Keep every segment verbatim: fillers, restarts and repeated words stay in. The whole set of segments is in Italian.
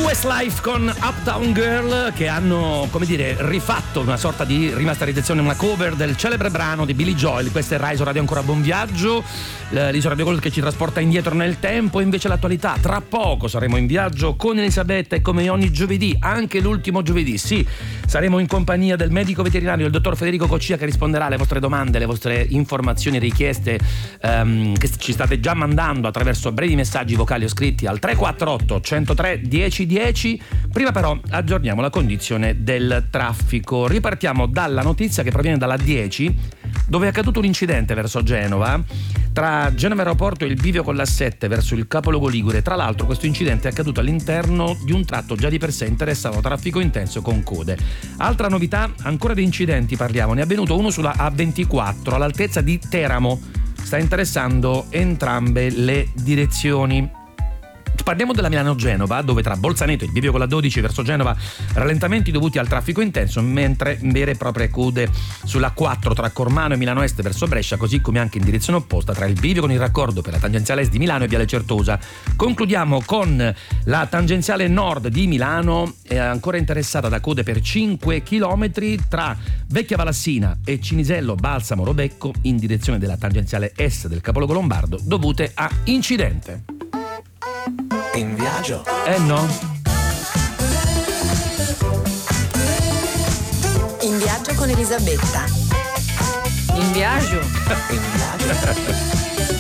Westlife con Uptown Girl, che hanno, come dire, rifatto una sorta di rimasterizzazione, una cover del celebre brano di Billy Joel. Questa è Rai su Radio Ancora, buon viaggio, l'Isola Radio Gold che ci trasporta indietro nel tempo. Invece l'attualità, tra poco saremo in viaggio con Elisabetta e come ogni giovedì, anche l'ultimo giovedì, sì, saremo in compagnia del medico veterinario, il dottor Federico Coccia, che risponderà alle vostre domande, alle vostre informazioni, richieste um, che ci state già mandando attraverso brevi messaggi vocali o scritti al tre quattro otto, centotré, dieci dieci. Prima però aggiorniamo la condizione del traffico. Ripartiamo dalla notizia che proviene dalla dieci, dove è accaduto un incidente verso Genova tra Genova Aeroporto e il bivio con l'A sette verso il capoluogo ligure. Tra l'altro questo incidente è accaduto all'interno di un tratto già di per sé interessato traffico intenso con code. Altra novità, ancora di incidenti parliamo, ne è avvenuto uno sulla A ventiquattro all'altezza di Teramo, sta interessando entrambe le direzioni. Parliamo della Milano-Genova, dove tra Bolzaneto e il bivio con la dodici verso Genova rallentamenti dovuti al traffico intenso, mentre vere e proprie code sulla quattro tra Cormano e Milano Est verso Brescia, così come anche in direzione opposta tra il bivio con il raccordo per la tangenziale est di Milano e Viale Certosa. Concludiamo con la tangenziale nord di Milano, è ancora interessata da code per cinque chilometri tra Vecchia Valassina e Cinisello Balsamo Robecco in direzione della tangenziale est del capoluogo lombardo, dovute a incidente. In viaggio? Eh no. In viaggio con Elisabetta. In viaggio? In viaggio?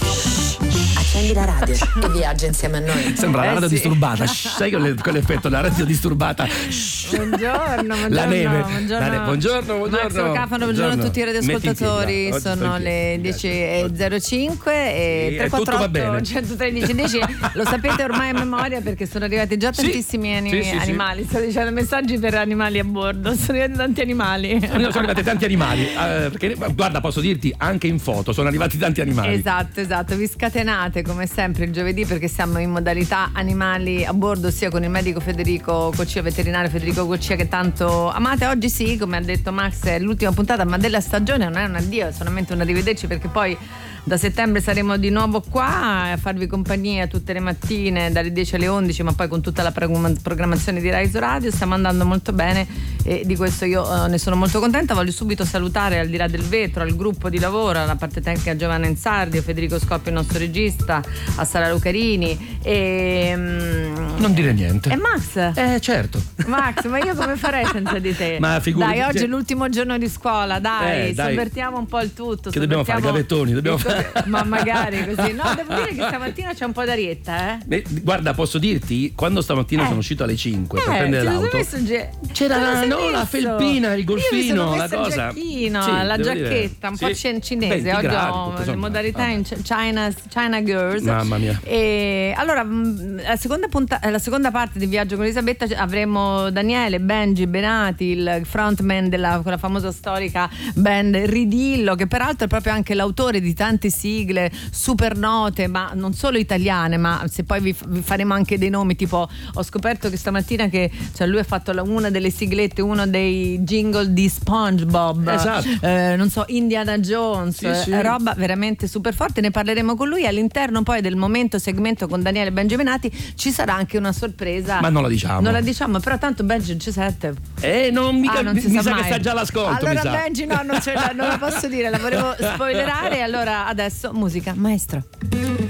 Accendi la radio e viaggia insieme a noi. Sembra Eh la radio sì. disturbata. Shh, sai quelle- quell'effetto, la radio disturbata. Shh. Buongiorno, buongiorno. La neve. Buongiorno, La neve. Buongiorno, buongiorno. Max Rocafano, buongiorno a tutti i radioascoltatori. Metti in fila. Oggi Sono sto in le fila. dieci e zero cinque e Sì, tre e tutto quattro va otto bene. centotredici dieci. Lo sapete ormai a memoria perché sono arrivati già Sì. tantissimi ani- Sì, sì, sì. animali. Sto dicendo messaggi per animali a bordo. Sono arrivati tanti animali. Sono arrivati tanti animali. eh, perché, guarda, posso dirti anche in foto, sono arrivati tanti animali. Esatto, esatto, vi scatenate come sempre il giovedì perché siamo in modalità animali a bordo sia con il medico Federico Coccia, veterinario Federico Coccia che tanto amate. Oggi sì, come ha detto Max, è l'ultima puntata ma della stagione, non è un addio, è solamente un arrivederci perché poi da settembre saremo di nuovo qua a farvi compagnia tutte le mattine dalle dieci alle undici, ma poi con tutta la programmazione di Rai Radio stiamo andando molto bene e di questo io eh, ne sono molto contenta. Voglio subito salutare al di là del vetro al gruppo di lavoro, alla parte tecnica Giovanna Insardi, a Federico Scoppi il nostro regista, a Sara Lucarini e Non dire niente. e Max Eh, certo. Max, ma io come farei senza di te? Ma figurati, dai, oggi cioè- è l'ultimo giorno di scuola, dai, Eh, dai. sovvertiamo un po' il tutto. Che dobbiamo fare? sovvertiamo Gavettoni, dobbiamo il co- fare- Ma magari così. No, devo dire che stamattina c'è un po' d'arietta, eh. Eh, Guarda, posso dirti, quando stamattina Eh. sono uscito alle cinque per Eh, prendere ti sei l'auto, messo ge- c'era Te lo la- sei no, la messo? felpina, il Io mi golfino, sono la messa il cosa. giacchino, Sì, la devo dire. giacchetta, un po' Sì. cin- cinese. venti Oggi gradi, ho tutto le sommato. modalità Vabbè. in Ch- China, China Girls. Mamma mia. E allora, mh, la seconda, punta- la seconda parte di Viaggio con Elisabetta c- avremo Daniele Benji Benati, il frontman della quella famosa storica band Ridillo, che peraltro è proprio anche l'autore di tante sigle super note, ma non solo italiane, ma se poi vi, vi faremo anche dei nomi, tipo ho scoperto che stamattina che cioè lui ha fatto la- una delle siglette, uno dei jingle di SpongeBob, Esatto. eh, non so, Indiana Jones, Sì, sì. eh, roba veramente super forte. Ne parleremo con lui. All'interno poi del momento segmento con Daniele Benji Benati ci sarà anche una sorpresa, Ma non la diciamo. non la diciamo, però tanto Benji non ci sente. Eh, non mica, Ah, non mi, si mi sa sa mai. che sta già all'ascolto. Allora mi sa. Benji no, non, ce la, non la posso dire, la volevo spoilerare. Allora adesso musica, maestro.